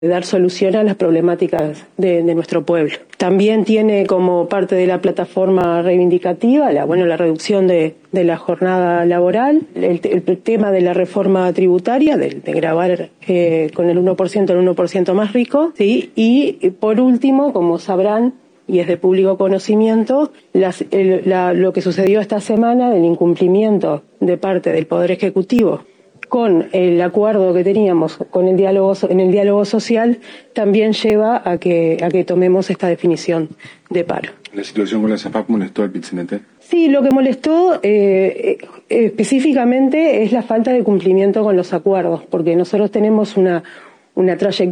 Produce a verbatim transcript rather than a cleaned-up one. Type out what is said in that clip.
dar solución a las problemáticas de, de nuestro pueblo. También tiene como parte de la plataforma reivindicativa la, bueno, la reducción de, de la jornada laboral, el, el tema de la reforma tributaria, de, de gravar eh, con el uno por ciento el uno por ciento más rico, ¿sí? Y por último, como sabrán, y es de público conocimiento, las, el, la, lo que sucedió esta semana del incumplimiento de parte del Poder Ejecutivo con el acuerdo que teníamos con el diálogo, en el diálogo social, también lleva a que, a que tomemos esta definición de paro. ¿La situación con la SAFAP molestó al Pit-C N T? Sí, lo que molestó eh, específicamente es la falta de cumplimiento con los acuerdos, porque nosotros tenemos una, una trayectoria